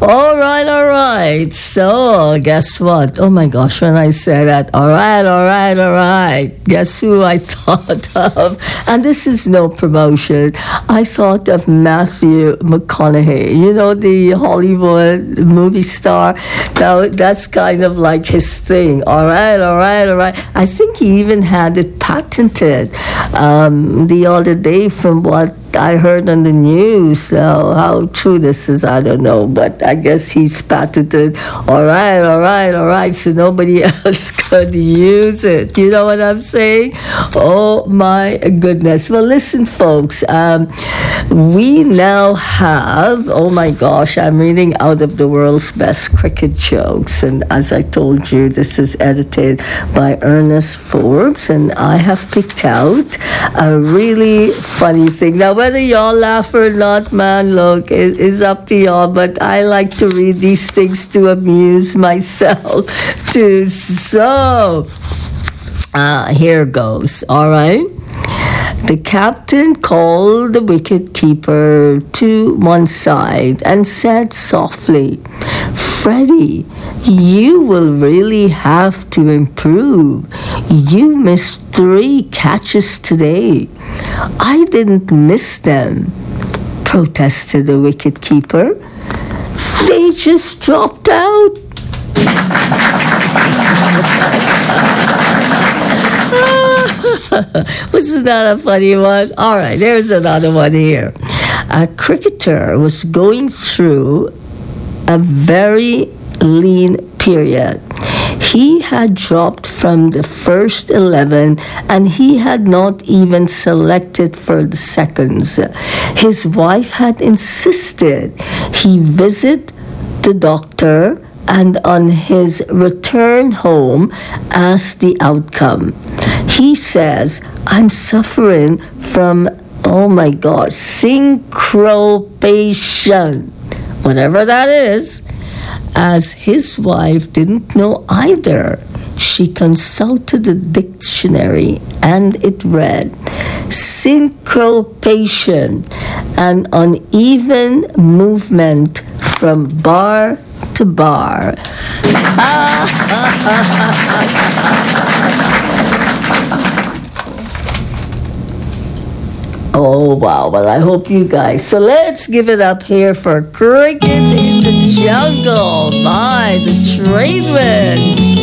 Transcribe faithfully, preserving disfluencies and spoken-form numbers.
All right, all right. So, guess what? Oh my gosh, when I say that, all right, all right, all right. Guess who I thought of? And this is no promotion. I thought of Matthew McConaughey, you know, the Hollywood movie star. Now, that's kind of like his thing. All right, all right, all right. I think he even had it patented um, the other day from what I heard on the news. So how true this is, I don't know, but I guess he's patented. All right, all right, all right. So nobody else could use it. You know what I'm saying? Oh my goodness. Well, listen, folks. Um, we now have. Oh my gosh! I'm reading out of the world's best cricket jokes, and as I told you, this is edited by Ernest Forbes, and I have picked out a really funny thing. Now, whether y'all laugh or not, man, look, it, it's up to y'all, but I like to read these things to amuse myself too. So, uh, here goes, all right? The captain called the wicket-keeper to one side and said softly, "Freddie, you will really have to improve. You missed three catches today." "I didn't miss them," protested the wicket-keeper. "They just dropped out." Wasn't that a funny one? All right, there's another one here. A cricketer was going through a very lean period. He had dropped from the first eleven and he had not even selected for the seconds. His wife had insisted he visit the doctor, and on his return home asked the outcome. He says, "I'm suffering from, oh my God, syncopation," whatever that is. As his wife didn't know either, she consulted the dictionary and it read, "Syncopation, an uneven movement from bar to bar." Oh, wow. Well, I hope you guys. So let's give it up here for Cricket in the Jungle by the Trainwinds.